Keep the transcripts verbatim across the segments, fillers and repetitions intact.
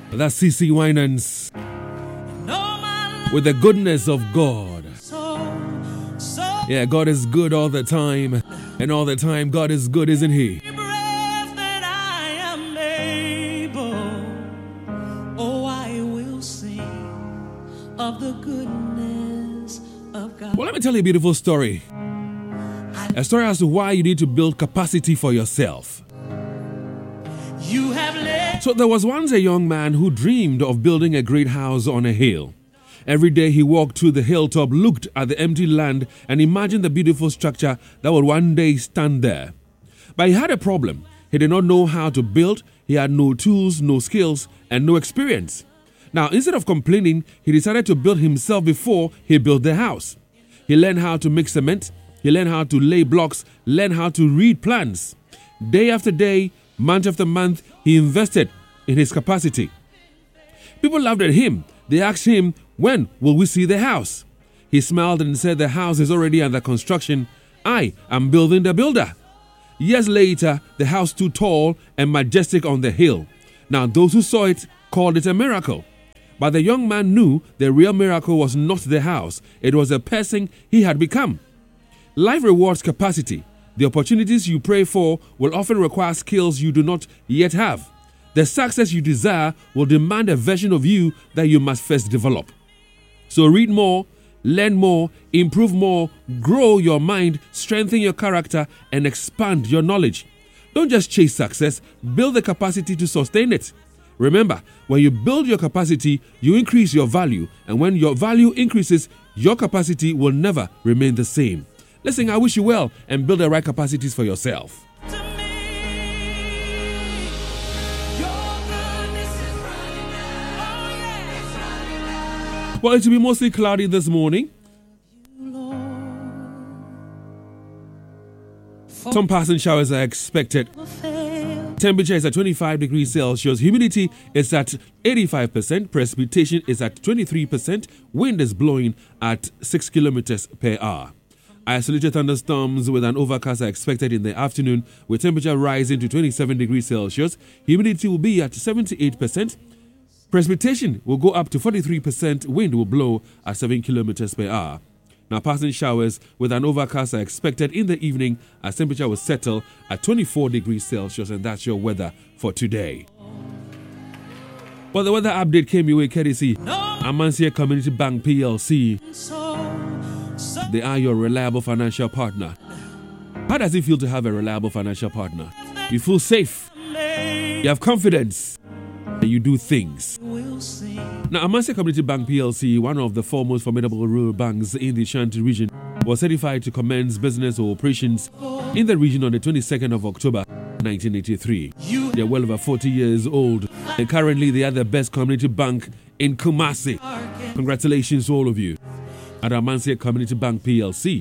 That's C C Winans with the goodness of God. Yeah, God is good all the time, and all the time God is good, isn't He? Well, let me tell you a beautiful story. A story as to why you need to build capacity for yourself. You have led. So there was once a young man who dreamed of building a great house on a hill. Every day he walked to the hilltop, looked at the empty land, and imagined the beautiful structure that would one day stand there. But he had a problem. He did not know how to build. He had no tools, no skills, and no experience. Now, instead of complaining, he decided to build himself before he built the house. He learned how to mix cement. He learned how to lay blocks, learned how to read plans. Day after day, month after month, he invested in his capacity. People laughed at him. They asked him, "When will we see the house?" He smiled and said, "The house is already under construction. I am building the builder." Years later, the house stood tall and majestic on the hill. Now, those who saw it called it a miracle. But the young man knew the real miracle was not the house. It was the person he had become. Life rewards capacity. The opportunities you pray for will often require skills you do not yet have. The success you desire will demand a version of you that you must first develop. So read more, learn more, improve more, grow your mind, strengthen your character, and expand your knowledge. Don't just chase success, build the capacity to sustain it. Remember, when you build your capacity, you increase your value. And when your value increases, your capacity will never remain the same. Listen, I wish you well and build the right capacities for yourself. Well, it will be mostly cloudy this morning. Some passing showers are expected. Temperature is at twenty-five degrees Celsius. Humidity is at eighty-five percent. Precipitation is at twenty-three percent. Wind is blowing at six kilometers per hour. Isolated thunderstorms with an overcast are expected in the afternoon, with temperature rising to twenty-seven degrees Celsius. Humidity will be at seventy-eight percent. Precipitation will go up to forty-three percent. Wind will blow at seven kilometers per hour. Now, passing showers with an overcast are expected in the evening as temperature will settle at twenty-four degrees Celsius, and that's your weather for today. Well, the weather update came your way courtesy Amancia Community Bank P L C. They are your reliable financial partner. How does it feel to have a reliable financial partner? You feel safe. You have confidence. And you do things. Now, Amancia Community Bank P L C, one of the foremost formidable rural banks in the Shanti region, was certified to commence business or operations in the region on the twenty-second of October nineteen eighty-three. They're well over forty years old, and currently they are the best community bank in Kumasi. Congratulations to all of you at Amancia Community Bank P L C.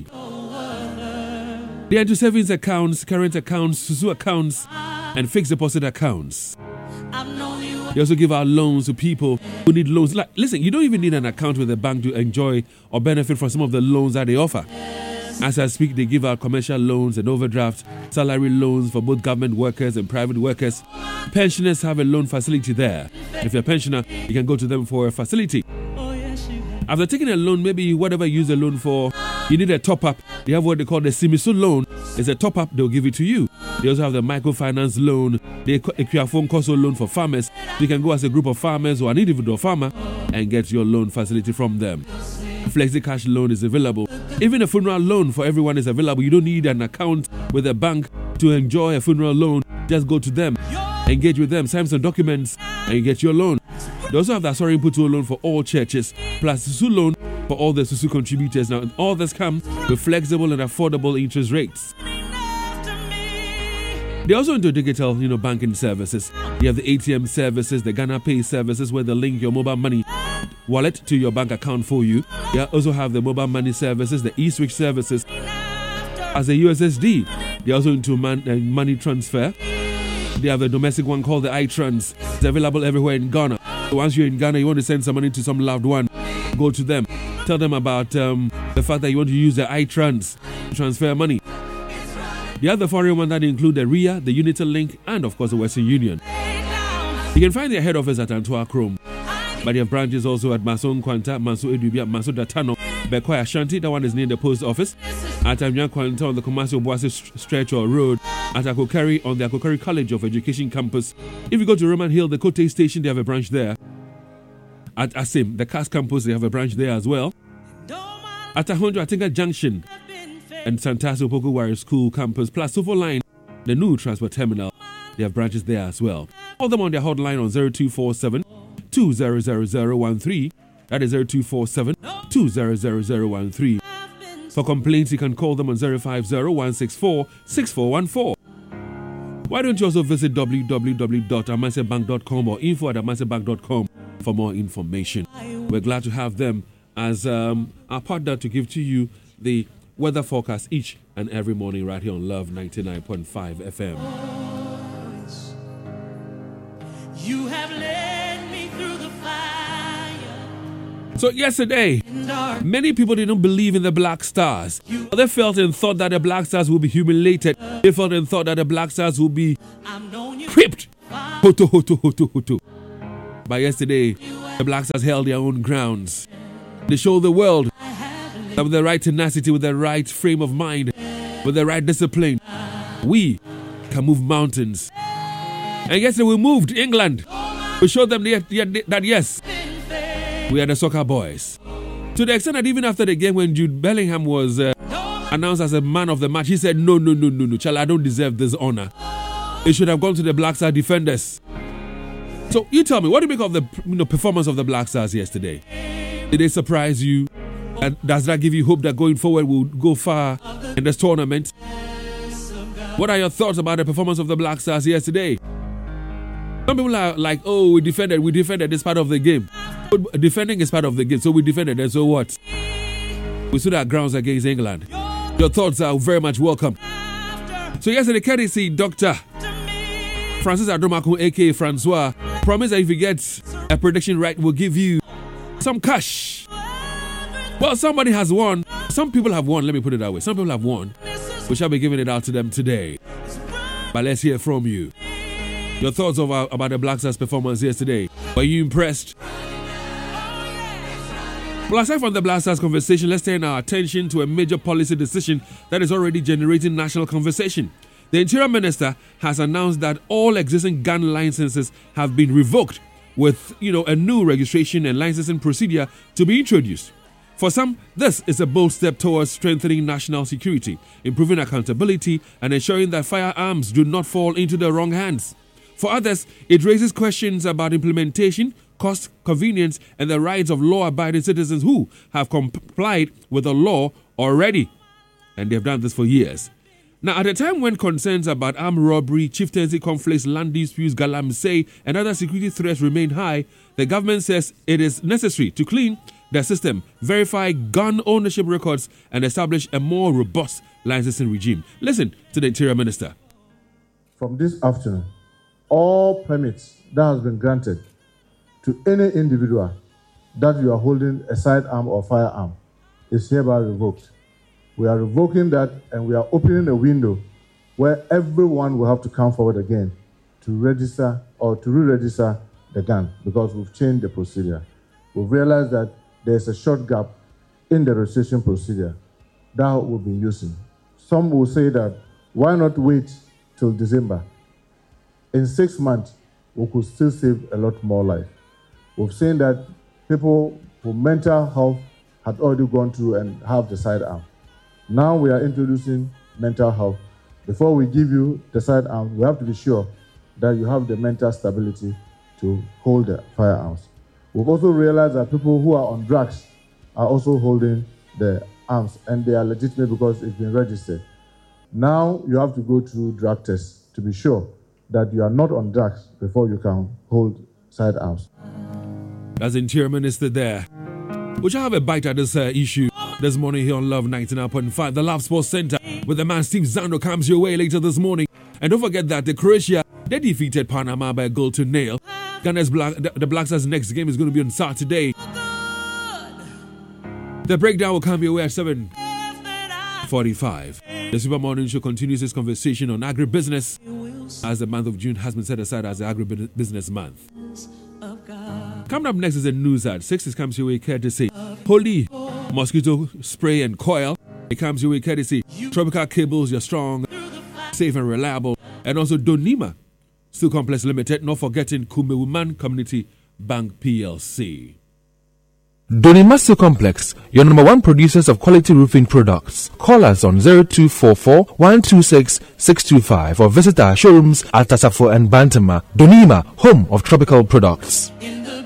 They are into savings accounts, current accounts, Susu accounts, and fixed deposit accounts. They also give out loans to people who need loans. Like, listen, you don't even need an account with a bank to enjoy or benefit from some of the loans that they offer. As I speak, they give out commercial loans and overdraft, salary loans for both government workers and private workers. Pensioners have a loan facility there. If you're a pensioner, you can go to them for a facility. After taking a loan, maybe whatever you use the loan for, you need a top-up. They have what they call the Simisu loan. It's a top-up, they'll give it to you. They also have the microfinance loan, the Equiafone Koso loan for farmers. You can go as a group of farmers or an individual farmer and get your loan facility from them. Flexi Cash loan is available. Even a funeral loan for everyone is available. You don't need an account with a bank to enjoy a funeral loan. Just go to them, engage with them, sign some documents, and you get your loan. They also have the Asori Putu loan for all churches, plus Susu loan for all the Susu contributors. Now, all this comes with flexible and affordable interest rates. They're also into digital, you know, banking services. You have the A T M services, the Ghana Pay services, where they link your mobile money wallet to your bank account for you. They also have the mobile money services, the e-switch services, as a U S S D. They're also into man, uh, money transfer. They have a domestic one called the iTrans. It's available everywhere in Ghana. So once you're in Ghana, you want to send some money to some loved one, go to them. Tell them about um, the fact that you want to use the iTrans to transfer money. The other foreign one that include the R I A, the Unitel Link, and of course the Western Union. You can find their head office at Antoa Chrome. But they have branches also at Mason Quanta, Maso Edubia, Maso Datano, Bekoya Shanti. That one is near the post office. At Amyan Quanta on the Commercial Boise Stretch or Road. At Akokari on the Akokari College of Education campus. If you go to Roman Hill, the Kote Station, they have a branch there. At Asim, the C A S campus, they have a branch there as well. At Ahondro Atinga Junction and Santaso Pokowari School campus, plus Sufo Line, the new transport terminal, they have branches there as well. Call them on their hotline on zero two four seven, two zero zero zero one three. That is zero two four seven, two zero zero zero one three. For complaints, you can call them on zero five zero, one six four, six four one four. Why don't you also visit w w w dot amasebank dot com or info at amasebank dot com for more information. We're glad to have them as um, our partner to give to you the weather forecast each and every morning right here on Love ninety-nine point five F M. You have led me through the fire. So yesterday, many people didn't believe in the Black Stars. They felt and thought that the Black Stars would be humiliated. They felt and thought that the Black Stars would be whipped. Hoto, hoto, hoto, hoto. But yesterday, the Black Stars held their own grounds. They showed the world that with the right tenacity, with the right frame of mind, with the right discipline, we can move mountains. And yesterday we moved England. We showed them that yes, we are the soccer boys. To the extent that even after the game when Jude Bellingham was uh, announced as a man of the match, he said, no, no, no, no, no, Chala, I don't deserve this honor. It should have gone to the Black Star defenders. So you tell me, what do you make of the you know, performance of the Black Stars yesterday? Did they surprise you? And does that give you hope that going forward we'll go far in this tournament? What are your thoughts about the performance of the Black Stars yesterday? Some people are like, oh, we defended, we defended, it's part of the game. But defending is part of the game, so we defended, and so what? We stood our grounds against England. Your thoughts are very much welcome. So yesterday, courtesy Doctor Francis Adomako, aka Francois, promised that if you get a prediction right, we'll give you some cash. Well, somebody has won. Some people have won, let me put it that way. Some people have won. We shall be giving it out to them today. But let's hear from you. Your thoughts over, about the Black Stars' performance yesterday. Were you impressed? Well, aside from the Black Stars conversation, let's turn our attention to a major policy decision that is already generating national conversation. The Interior Minister has announced that all existing gun licenses have been revoked, with you know a new registration and licensing procedure to be introduced. For some, this is a bold step towards strengthening national security, improving accountability, and ensuring that firearms do not fall into the wrong hands. For others, it raises questions about implementation, cost, convenience, and the rights of law-abiding citizens who have complied with the law already. And they've done this for years. Now, at a time when concerns about armed robbery, chieftaincy conflicts, land disputes, galamsey, and other security threats remain high, the government says it is necessary to clean the system, verify gun ownership records, and establish a more robust licensing regime. Listen to the Interior Minister. From this afternoon, all permits that has been granted to any individual that you are holding a sidearm or firearm is hereby revoked. We are revoking that, and we are opening a window where everyone will have to come forward again to register or to re-register the gun, because we've changed the procedure. We've realized that there's a short gap in the registration procedure that we've been using. Some will say that, why not wait till December? In six months, we could still save a lot more life. We've seen that people with mental health had already gone through and have the sidearm. Now we are introducing mental health. Before we give you the sidearm, we have to be sure that you have the mental stability to hold the firearms. We've also realized that people who are on drugs are also holding the arms, and they are legitimate because it's been registered. Now you have to go through drug tests to be sure that you are not on drugs before you can hold sidearms. As Interior Minister there, we shall have a bite at this uh, issue this morning here on Love ninety-nine point five, the Love Sports Center, with the man Steve Zando comes your way later this morning. And don't forget that the Croatia, they defeated Panama by a goal to nil. Ghana's Black, the, the Black Stars' next game is going to be on Saturday. The breakdown will come your way at seven forty-five. The Super Morning Show continues its conversation on agribusiness. as the month of June has been set aside as the Agribusiness Month. Coming up next is a news at six. It comes your way courtesy Holy Mosquito Spray and Coil. It comes your way courtesy Tropical Cables. You're strong, safe and reliable. And also Donima Steel Complex Limited. Not forgetting Kumewuman Community Bank P L C. Donima Steel Complex, your number one producers of quality roofing products. Call us on zero two four four, one two six, six two five or visit our showrooms at Tasafo and Bantama. Donima, home of tropical products.